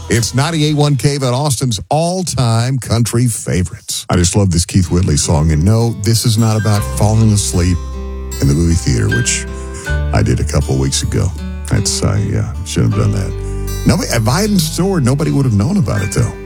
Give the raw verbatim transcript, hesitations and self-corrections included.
It's ninety-eight point one K V A T, Austin's all-time country favorites. I just love this Keith Whitley song. And no, this is not about falling asleep in the movie theater, which I did a couple of weeks ago. That's, uh, yeah, shouldn't have done that. Nobody, if I hadn't snored, nobody would have known about it, though.